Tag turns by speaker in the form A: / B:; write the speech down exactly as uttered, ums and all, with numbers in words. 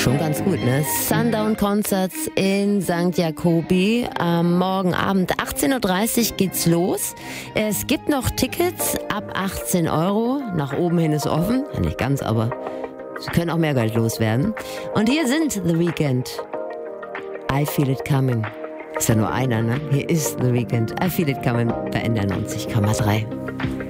A: Schon ganz gut, ne? Sundown Concerts in Sankt Jakobi. Am morgen Abend achtzehn Uhr dreißig geht's los. Es gibt noch Tickets ab achtzehn Euro. Nach oben hin ist offen. Ja, nicht ganz, aber Sie können auch mehr Geld loswerden. Und hier sind The Weeknd. I Feel It Coming. Ist ja nur einer, ne? Hier ist The Weeknd. I Feel It Coming bei N D R neunzig Komma drei.